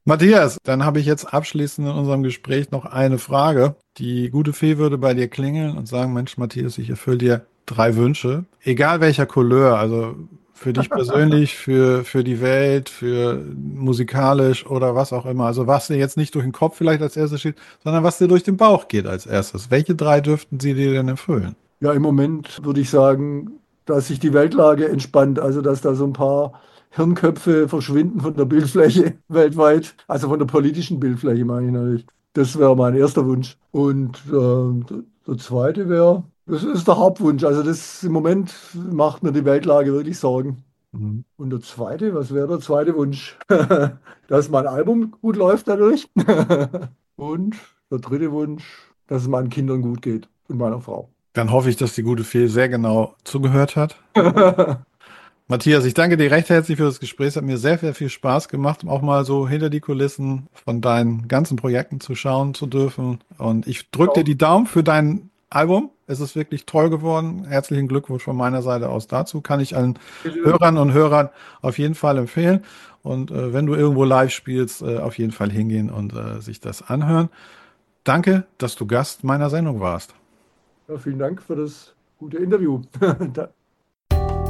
Matthias, dann habe ich jetzt abschließend in unserem Gespräch noch eine Frage. Die gute Fee würde bei dir klingeln und sagen, Mensch, Matthias, ich erfülle dir drei Wünsche, egal welcher Couleur, also für dich persönlich, für die Welt, für musikalisch oder was auch immer. Also was dir jetzt nicht durch den Kopf vielleicht als erstes steht, sondern was dir durch den Bauch geht als erstes. Welche drei dürften sie dir denn erfüllen? Ja, im Moment würde ich sagen, dass sich die Weltlage entspannt, also dass da so ein paar Hirnköpfe verschwinden von der Bildfläche weltweit, also von der politischen Bildfläche meine ich natürlich. Das wäre mein erster Wunsch. Und der zweite wäre, das ist der Hauptwunsch. Also das im Moment macht mir die Weltlage wirklich Sorgen. Mhm. Und der zweite, was wäre der zweite Wunsch? Dass mein Album gut läuft dadurch. Und der dritte Wunsch, dass es meinen Kindern gut geht und meiner Frau. Dann hoffe ich, dass die gute Fee sehr genau zugehört hat. Matthias, ich danke dir recht herzlich für das Gespräch. Es hat mir sehr, sehr viel Spaß gemacht, auch mal so hinter die Kulissen von deinen ganzen Projekten zu schauen zu dürfen. Und ich drücke dir Auch. die Daumen für dein Album. Es ist wirklich toll geworden. Herzlichen Glückwunsch von meiner Seite aus dazu. Kann ich allen Bitteschön. Hörern und Hörern auf jeden Fall empfehlen. Und wenn du irgendwo live spielst, auf jeden Fall hingehen und sich das anhören. Danke, dass du Gast meiner Sendung warst. Ja, vielen Dank für das gute Interview.